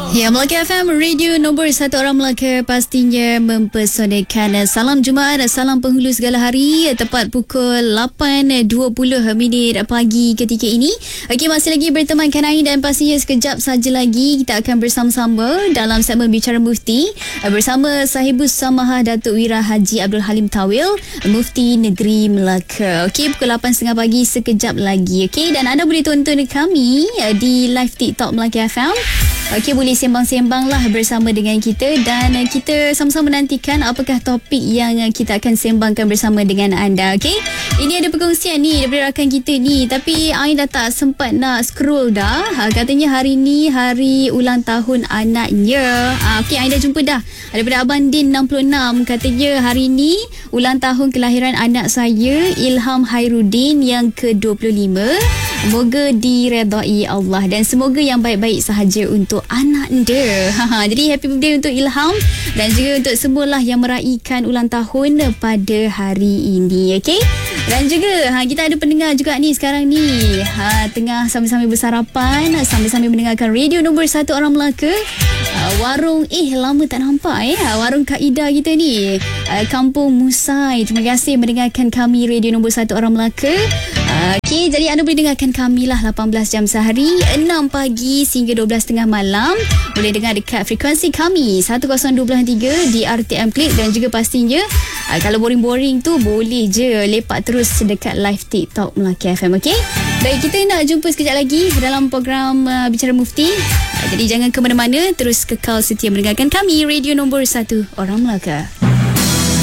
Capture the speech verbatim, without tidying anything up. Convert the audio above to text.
Ya, Melaka F M, radio nombor satu orang Melaka, pastinya mempesonakan. Salam Jumaat, salam penghulu segala hari. Tepat pukul lapan dua puluh minit pagi ketika ini. Okey, masih lagi bertemankan Ain dan pastinya sekejap saja lagi kita akan bersama-sama dalam segmen Bicara Mufti bersama Sahibus Samahah Datuk Wira Haji Abdul Halim Tawil, Mufti Negeri Melaka. Okey, pukul lapan tiga puluh pagi sekejap lagi. Okey, dan anda boleh tonton kami di live TikTok Melaka F M. Okey, boleh sembang-sembang lah bersama dengan kita dan kita sama-sama menantikan apakah topik yang kita akan sembangkan bersama dengan anda. Okey, ini ada perkongsian ni daripada rakan kita ni, tapi Ain dah tak sempat nak scroll dah. Ha, katanya hari ni hari ulang tahun anaknya. Ha, Okey, Ain dah jumpa dah daripada Abang Din enam puluh enam. Katanya hari ni ulang tahun kelahiran anak saya, Ilham Hairuddin, yang ke dua puluh lima. Semoga diredai Allah dan semoga yang baik-baik sahaja untuk anak dia. Ha, jadi happy birthday untuk Ilham dan juga untuk semualah yang meraihkan ulang tahun pada hari ini. Okey. Dan juga ha, kita ada pendengar juga ni sekarang ni. Ha, tengah sambil-sambil bersarapan, sambil-sambil mendengarkan radio nombor satu orang Melaka. Ha, warung eh lama tak nampak eh. Ha, warung Kak Ida kita ni. Ha, Kampung Musai. Terima kasih mendengarkan kami radio nombor satu orang Melaka. Ha, Okey, jadi anda boleh dengarkan kami lah lapan belas jam sehari, enam pagi sehingga dua belas tiga puluh malam. Boleh dengar dekat frekuensi kami seratus dua puluh tiga di R T M Klik dan juga pastinya uh, kalau boring-boring tu boleh je lepak terus dekat live TikTok Melaka F M. Okey, baik, kita nak jumpa sekejap lagi dalam program uh, Bicara Mufti. uh, Jadi jangan ke mana-mana, terus kekal setia mendengarkan kami radio nombor satu orang Melaka.